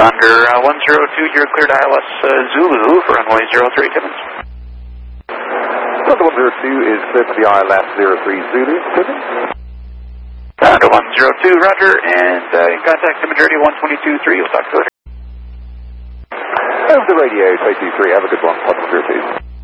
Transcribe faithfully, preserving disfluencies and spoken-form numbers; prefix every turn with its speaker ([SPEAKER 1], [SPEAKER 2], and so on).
[SPEAKER 1] Thunder uh, one zero two, you're cleared I L S uh, Zulu for runway zero three Timmins.
[SPEAKER 2] Thunder one zero two is cleared for the I L S zero three Zulu, Timmins.
[SPEAKER 1] Thunder one zero two, roger, and uh, in contact to majority one twenty-two three, we'll talk to you later.
[SPEAKER 2] Over the radio, two two three, have a good one, one zero two.